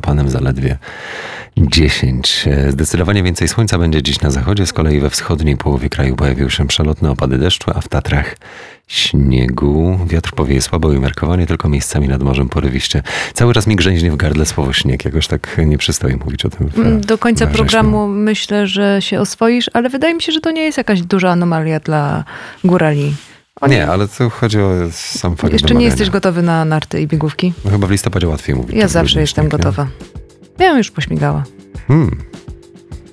Zakopanem zaledwie 10. Zdecydowanie więcej słońca będzie dziś na zachodzie, z kolei we wschodniej połowie kraju pojawiły się przelotne opady deszczu, a w Tatrach śniegu. Wiatr powieje słabo i umiarkowanie, tylko miejscami nad morzem porywiście. Cały czas mi grzęźnie w gardle słowo śnieg. Jakoś tak nie przystoi mówić o tym. Do końca we wrześniu. programu myślę, że się oswoisz, ale wydaje mi się, że to nie jest jakaś duża anomalia dla górali. Nie, ale to chodzi o sam fakt Jeszcze nie domagania. jesteś gotowy na narty i biegówki? No chyba w listopadzie łatwiej mówić. Ja to w zawsze grudniu jestem śnieg, nie? gotowa. Ja ją już pośmigała.